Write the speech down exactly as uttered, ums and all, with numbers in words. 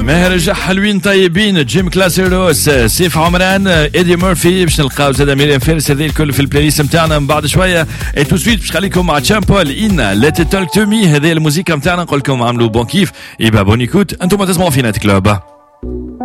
مهرجة حلوين طيبين، جيم كلاسيروس، سيف عمران، ايدي مورفي، باش نلقاو زاد ميريام فارس. هذه الكل في البلاي ليست نتاعنا من بعد شويه. اي تو سويت باش نخليكم مع تشامبول ان ليت توك تو مي. هذه الموسيقى نتاعنا نقول لكم عملوا بون كيف. يبقى بون ايكوت، انتم تسمعوا في نايت كلوب.